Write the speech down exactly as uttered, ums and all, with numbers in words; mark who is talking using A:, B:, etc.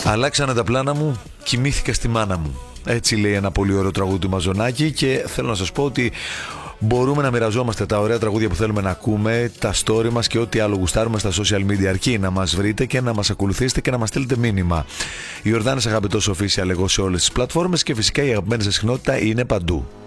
A: Αλλάξανε τα πλάνα μου, κοιμήθηκα στη μάνα μου. Έτσι λέει ένα πολύ ωραίο τραγούδι του Μαζονάκη και θέλω να σας πω ότι μπορούμε να μοιραζόμαστε τα ωραία τραγούδια που θέλουμε να ακούμε, τα story μας και ό,τι άλλο γουστάρουμε στα social media, αρκεί να μας βρείτε και να μας ακολουθήσετε και να μας στείλετε μήνυμα. Η Ιορδάνης Αγαπητός Official εγώ σε όλες τις πλατφόρμες και φυσικά η αγαπημένη σας συχνότητα είναι παντού.